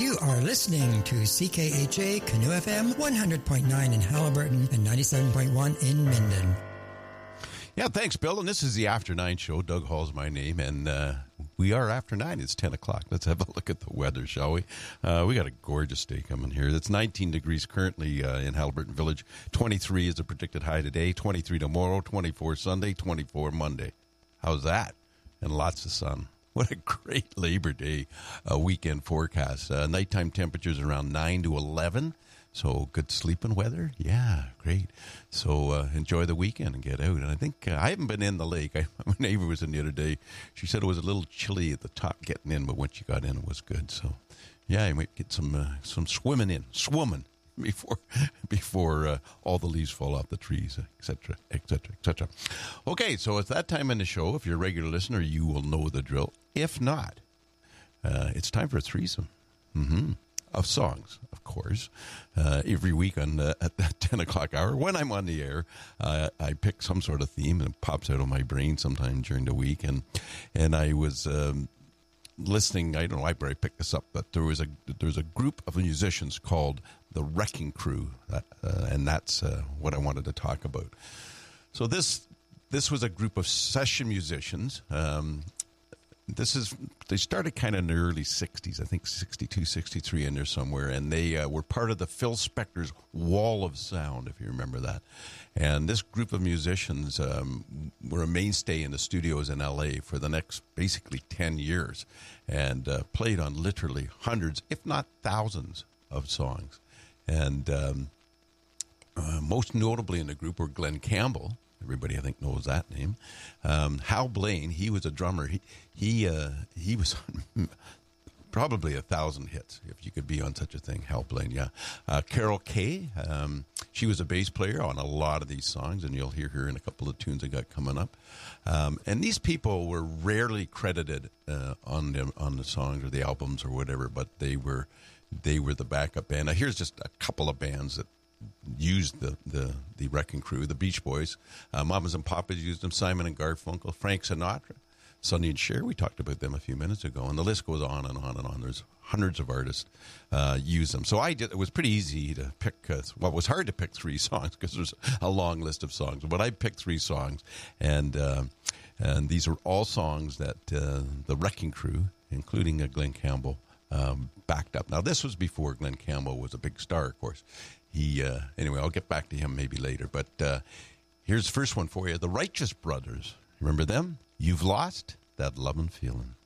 You are listening to CKHA Canoe FM 100.9 in Halliburton and 97.1 in Minden. Yeah, thanks, Bill. And this is the After 9 show. Doug Hall's my name, and we are after 9. It's 10 o'clock. Let's have a look at the weather, shall we? We got a gorgeous day coming here. It's 19 degrees currently in Halliburton Village. 23 is the predicted high today, 23 tomorrow, 24 Sunday, 24 Monday. How's that? And lots of sun. What a great Labor Day weekend forecast. Nighttime temperatures around 9 to 11. So good sleeping weather. Yeah, great. So enjoy the weekend and get out. And I think I haven't been in the lake. My neighbor was in the other day. She said it was a little chilly at the top getting in, but once you got in, it was good. So yeah, you might get some swimming before all the leaves fall off the trees, etc., etc., etc. Okay, so it's that time in the show. If you're a regular listener, you will know the drill. If not, it's time for a threesome. Of songs, of course. Every week at that 10 o'clock hour, when I'm on the air, I pick some sort of theme and it pops out of my brain sometime during the week. And I was listening, I don't know why I picked this up, but there was a group of musicians called the Wrecking Crew, and that's what I wanted to talk about. So this was a group of session musicians. They started kind of in the early 60s, I think 62, 63 in there somewhere, and they were part of the Phil Spector's Wall of Sound, if you remember that. And this group of musicians were a mainstay in the studios in L.A. for the next basically 10 years and played on literally hundreds, if not thousands, of songs. And most notably in the group were Glen Campbell. Everybody, I think, knows that name. Hal Blaine, he was a drummer. He was on probably 1,000 hits, if you could be on such a thing. Hal Blaine, yeah. Carol Kay, she was a bass player on a lot of these songs, and you'll hear her in a couple of tunes I got coming up. And these people were rarely credited on the songs or the albums or whatever, but they were the backup band. Now, here's just a couple of bands that used the Wrecking Crew. The Beach Boys, Mamas and Papas used them, Simon and Garfunkel, Frank Sinatra, Sonny and Cher, we talked about them a few minutes ago, and the list goes on and on and on. There's hundreds of artists use them. So it was pretty easy to pick, it was hard to pick 3 songs because there's a long list of songs, but I picked 3 songs, and these are all songs that the Wrecking Crew, including Glen Campbell, backed up. Now, this was before Glen Campbell was a big star, of course. Anyway, I'll get back to him maybe later. But here's the first one for you. The Righteous Brothers. Remember them? You've Lost That Lovin' Feeling.